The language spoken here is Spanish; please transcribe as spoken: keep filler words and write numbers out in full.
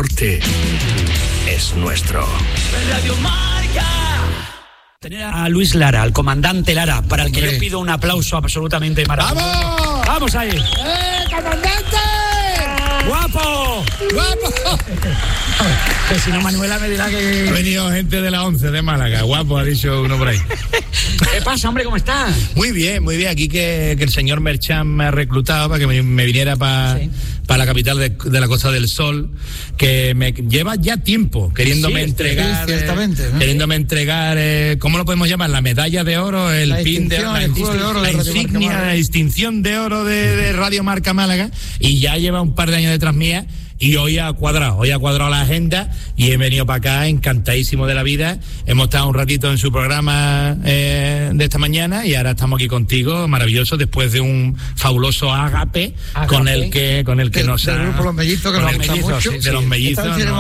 norte es nuestro. Radio Marca. Tener a Luis Lara, al comandante Lara, para el que yo pido un aplauso absolutamente maravilloso. ¡Vamos! ¡Vamos ahí! ¡Eh, comandante! ¡Guapo! ¡Guapo! Que si no, Manuela me dirá que... Ha venido gente de la once de Málaga. Guapo, ha dicho uno por ahí. ¿Qué pasa, hombre? ¿Cómo estás? Muy bien, muy bien. Aquí que, que el señor Merchan me ha reclutado para que me, me viniera para sí. pa la capital de, de la Costa del Sol, que me lleva ya tiempo queriéndome sí, entregar... Sí, ciertamente. ¿no? Queriéndome entregar, eh, ¿cómo lo podemos llamar? La medalla de oro, el la pin de oro, la, el de oro la de insignia, la distinción de oro de, de Radio Marca Málaga, y ya lleva un par de años detrás mía. Y hoy ha cuadrado, hoy ha cuadrado la agenda y he venido para acá encantadísimo de la vida. Hemos estado un ratito en su programa eh, de esta mañana y ahora estamos aquí contigo, maravilloso, después de un fabuloso ágape, ágape. con el que con el que de, nos del ha... grupo Los Mellizos, que nos gusta mucho. Sí, de Los Mellizos. Esta vez